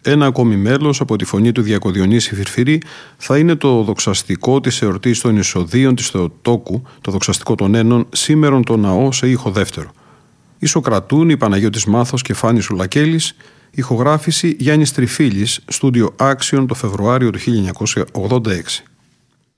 ένα ακόμη μέλος από τη φωνή του Διακοδιονύση Φιρφυρή θα είναι το δοξαστικό της εορτής των εισοδίων της Θεοτόκου, το δοξαστικό των Ένων, σήμερον το ναό σε ήχο δεύτερο. Ισοκρατούν η Παναγιώτης Μάθος και Φάνης Σουλακέλης, ηχογράφηση Γιάννης Τριφίλης, στούντιο Άξιον το Φεβρουάριο του 1986.